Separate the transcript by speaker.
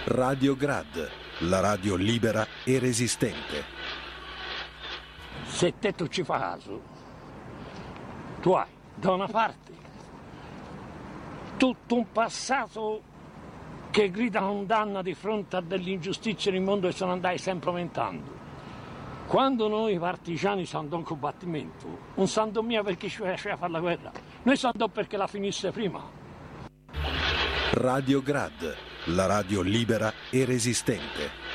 Speaker 1: Radio Grad, la radio libera e resistente.
Speaker 2: Se te tu ci fa caso, tu hai da una parte tutto un passato che grida condanna di fronte a delle ingiustizie nel mondo che sono andate sempre aumentando. Quando noi partigiani siamo andati in combattimento, non siamo andati mia perché ci faceva fare la guerra, noi siamo andati perché la finisse prima.
Speaker 1: Radio Grad, la radio libera e resistente.